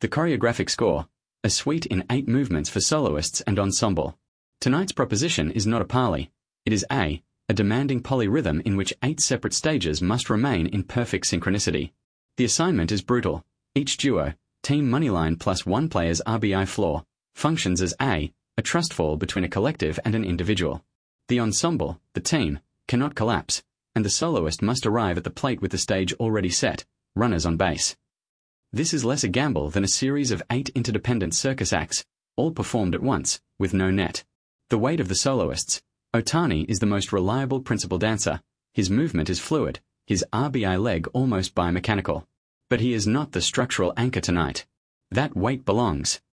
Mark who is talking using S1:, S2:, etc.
S1: The choreographic score, a suite in 8 movements for soloists and ensemble. Tonight's proposition is not a parley. It is a demanding polyrhythm in which 8 separate stages must remain in perfect synchronicity. The assignment is brutal. Each duo, team moneyline plus one player's RBI floor, functions as a trust fall between a collective and an individual. The ensemble, the team, cannot collapse, and the soloist must arrive at the plate with the stage already set, runners on base. This is less a gamble than a series of 8 interdependent circus acts, all performed at once, with no net. The weight of the soloists. Otani is the most reliable principal dancer. His movement is fluid, his RBI leg almost biomechanical. But he is not the structural anchor tonight. That weight belongs